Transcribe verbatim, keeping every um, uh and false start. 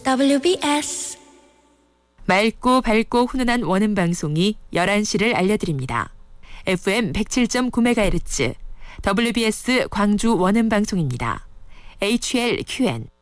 더블유비에스 맑고 밝고 훈훈한 원음 방송이 열한 시를 알려드립니다. 에프엠 백칠 점 구 메가헤르츠 더블유비에스 광주 원음 방송입니다. 에이치엘큐엔